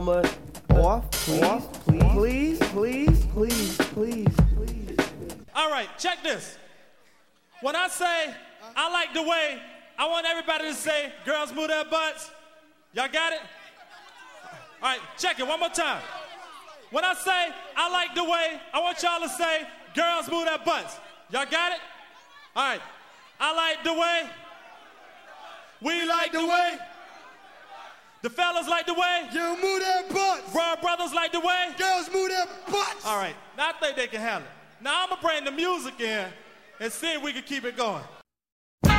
Off, please. All right, check this. When I say I like the way, I want everybody to say, girls move their butts. Y'all got it? All right, check it one more time. When I say I like the way, I want y'all to say, girls move their butts. Y'all got it? All right. I like the way. We like the way. The fellas like the way. You move their butts. Raw brothers like the way. Girls move their butts. All right. Now I think they can handle it. Now I'm going to bring the music in and see if we can keep it going.